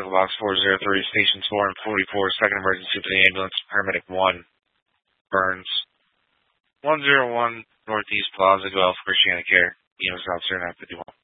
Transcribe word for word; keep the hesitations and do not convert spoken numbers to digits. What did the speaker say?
Medical Box four zero three, Stations four and forty-four, second emergency for the ambulance, Paramedic one, Burns. one oh one Northeast Plaza, Guelph, Christiana Care, E M S Officer nine fifty-one.